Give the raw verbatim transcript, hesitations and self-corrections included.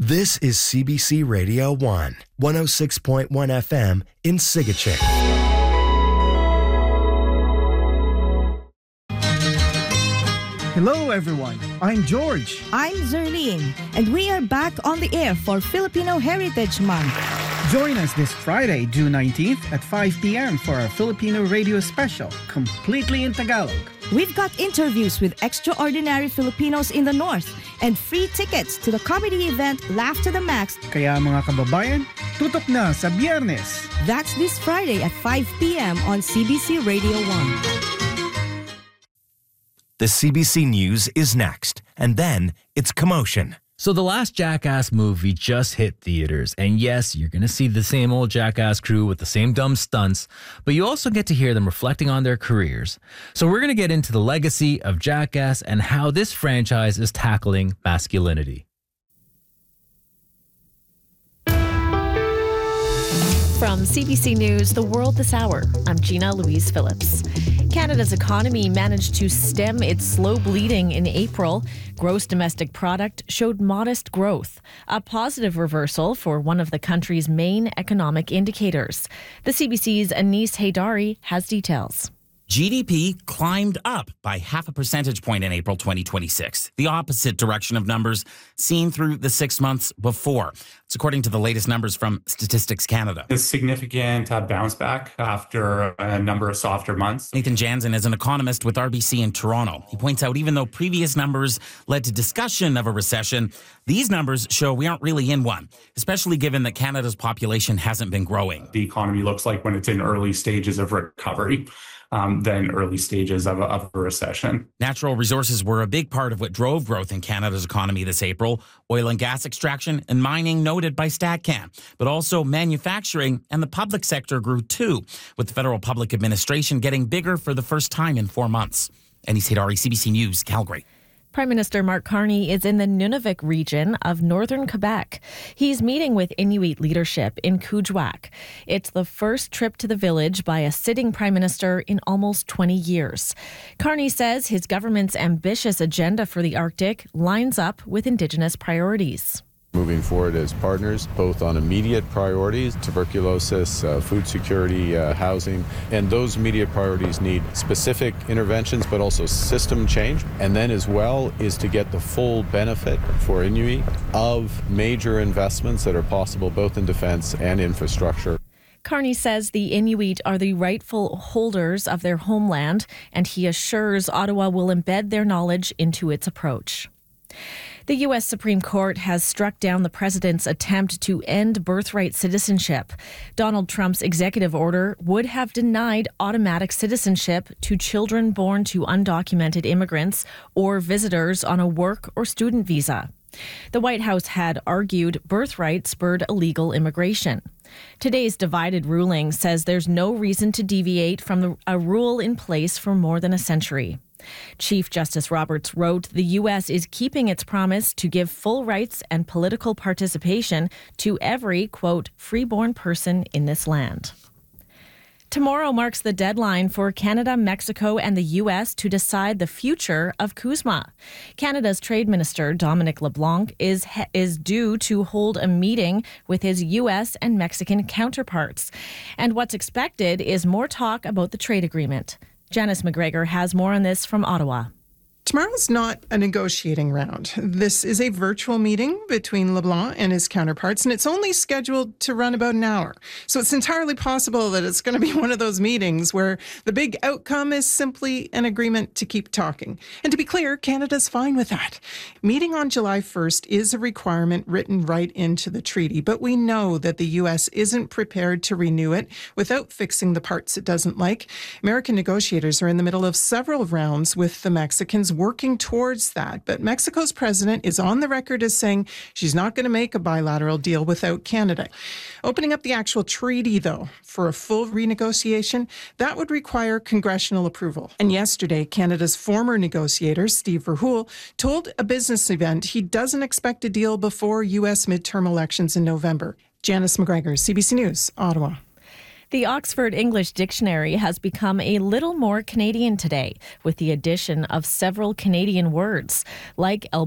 This is C B C Radio one, one oh six point one F M in Sigachik. Hello everyone, I'm George. I'm Zerlene, and we are back on the air for Filipino Heritage Month. Join us this Friday, June nineteenth at five p.m. for our Filipino radio special, completely in Tagalog. We've got interviews with extraordinary Filipinos in the North and free tickets to the comedy event Laugh to the Max. Kaya mga kababayan, tutok na sa Biyernes. That's this Friday at five p.m. on C B C Radio one. The C B C News is next, and then it's Commotion. So the last Jackass movie just hit theaters, and yes, you're going to see the same old Jackass crew with the same dumb stunts, but you also get to hear them reflecting on their careers. So we're going to get into the legacy of Jackass and how this franchise is tackling masculinity. From C B C News, The World This Hour, I'm Gina Louise Phillips. Canada's economy managed to stem its slow bleeding in April. Gross domestic product showed modest growth, a positive reversal for one of the country's main economic indicators. The C B C's Anis Haydari has details. G D P climbed up by half a percentage point in April twenty twenty-six, the opposite direction of numbers seen through the six months before. It's according to the latest numbers from Statistics Canada. A significant uh, bounce back after a number of softer months. Nathan Jansen is an economist with R B C in Toronto. He points out even though previous numbers led to discussion of a recession, these numbers show we aren't really in one, especially given that Canada's population hasn't been growing. The economy looks like when it's in early stages of recovery. Um, than early stages of a, of a recession. Natural resources were a big part of what drove growth in Canada's economy this April. Oil and gas extraction and mining noted by StatCan, but also manufacturing and the public sector grew too, with the federal public administration getting bigger for the first time in four months. Anis Haydari, C B C News, Calgary. Prime Minister Mark Carney is in the Nunavik region of northern Quebec. He's meeting with Inuit leadership in Kuujjuaq. It's the first trip to the village by a sitting prime minister in almost twenty years. Carney says his government's ambitious agenda for the Arctic lines up with Indigenous priorities. Moving forward as partners, both on immediate priorities, tuberculosis, uh, food security, uh, housing, and those immediate priorities need specific interventions, but also system change. And then as well is to get the full benefit for Inuit of major investments that are possible both in defense and infrastructure. Carney says the Inuit are the rightful holders of their homeland, and he assures Ottawa will embed their knowledge into its approach. The U S Supreme Court has struck down the president's attempt to end birthright citizenship. Donald Trump's executive order would have denied automatic citizenship to children born to undocumented immigrants or visitors on a work or student visa. The White House had argued birthright spurred illegal immigration. Today's divided ruling says there's no reason to deviate from the, a rule in place for more than a century. Chief Justice Roberts wrote the U S is keeping its promise to give full rights and political participation to every, quote, freeborn person in this land. Tomorrow marks the deadline for Canada, Mexico, and the U S to decide the future of CUSMA. Canada's Trade Minister, Dominic LeBlanc, is, is due to hold a meeting with his U S and Mexican counterparts. And what's expected is more talk about the trade agreement. Janice McGregor has more on this from Ottawa. Tomorrow's not a negotiating round. This is a virtual meeting between LeBlanc and his counterparts, and it's only scheduled to run about an hour. So it's entirely possible that it's going to be one of those meetings where the big outcome is simply an agreement to keep talking. And to be clear, Canada's fine with that. Meeting on July first is a requirement written right into the treaty, but we know that the U S isn't prepared to renew it without fixing the parts it doesn't like. American negotiators are in the middle of several rounds with the Mexicans working towards that. But Mexico's president is on the record as saying she's not going to make a bilateral deal without Canada. Opening up the actual treaty, though, for a full renegotiation, that would require congressional approval. And yesterday, Canada's former negotiator, Steve Verhoeven, told a business event he doesn't expect a deal before U S midterm elections in November. Janice McGregor, C B C News, Ottawa. The Oxford English Dictionary has become a little more Canadian today, with the addition of several Canadian words, like